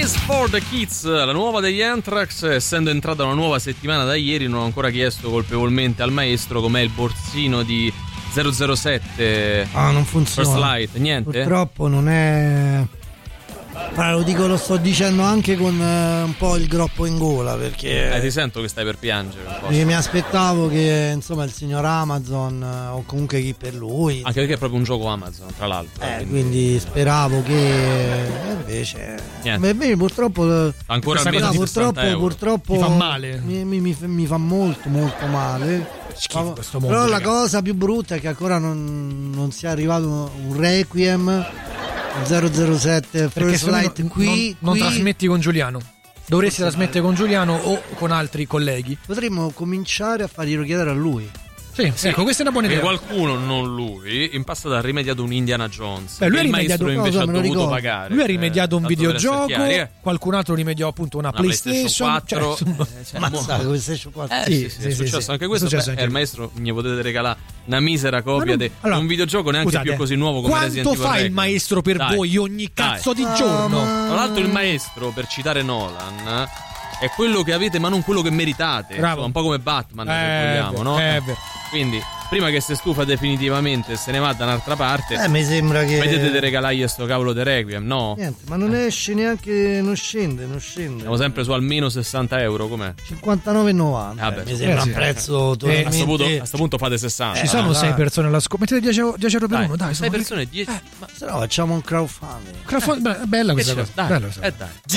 Is for the Kids, la nuova degli Anthrax. Essendo entrata una nuova settimana da ieri, non ho ancora chiesto colpevolmente al maestro com'è il borsino di 007. Ah, non funziona. First Light, niente? Purtroppo non è. Lo dico, lo sto dicendo anche con un po' il groppo in gola, perché ti sento che stai per piangere un po'. Perché mi aspettavo che insomma il signor Amazon o comunque chi per lui, anche perché è proprio un gioco Amazon, tra l'altro, quindi speravo che invece purtroppo ancora almeno purtroppo mi fa male, mi fa molto molto male. Schifo questo mondo, però ragazzi. La cosa più brutta è che ancora non sia arrivato un Requiem 007 First Light qui non trasmetti con Giuliano. Dovresti trasmettere con Giuliano o con altri colleghi. Potremmo cominciare a farglielo chiedere a lui. Sì, ecco, questa è una buona idea. Qualcuno, non lui, in passato ha rimediato un Indiana Jones. Lui ha il rimediato, maestro invece ha dovuto pagare. Lui ha rimediato un videogioco, chiari, qualcun altro rimediò appunto una PlayStation 4. PlayStation 4. Sì, è successo anche questo. Il maestro mi potete regalare una misera copia di un videogioco neanche più così nuovo come Resident Evil. Quanto fa il maestro per voi ogni cazzo di giorno? Tra l'altro il maestro, per citare Nolan, è quello che avete ma non quello che meritate. Insomma, un po' come Batman, se vogliamo, no? Quindi prima che si stufa definitivamente e se ne va da un'altra parte, mi sembra che vedete di regalargli sto cavolo di Requiem, no? Niente, ma non esce neanche, non scende. Siamo sempre su almeno 60 euro, com'è? 59,90. Mi sembra un prezzo totalmente. A sto punto fate 60. Ci sono 6 persone alla scopa. Mettete 10 euro per uno, dai. 6 persone, 10. Ma se no facciamo un crowdfunding. Bella questa cosa. Dai.